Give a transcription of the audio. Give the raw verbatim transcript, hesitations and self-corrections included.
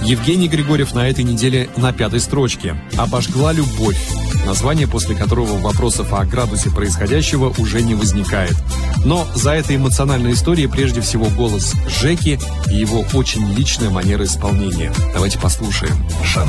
Евгений Григорьев на этой неделе на пятой строчке. «Обожгла любовь». Название, после которого вопросов о градусе происходящего уже не возникает. Но за этой эмоциональной историей прежде всего голос Жеки и его очень личная манера исполнения. Давайте послушаем. Шансон.